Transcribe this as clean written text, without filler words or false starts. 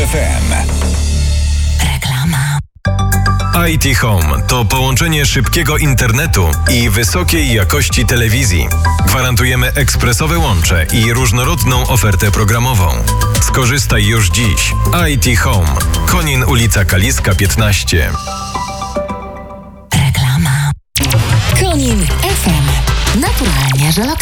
FM. Reklama. IT Home to połączenie szybkiego internetu i wysokiej jakości telewizji. Gwarantujemy ekspresowe łącze i różnorodną ofertę programową. Skorzystaj już dziś. IT Home. Konin, ulica Kaliska 15. Reklama. Konin FM. Naturalnie, że lokalnie.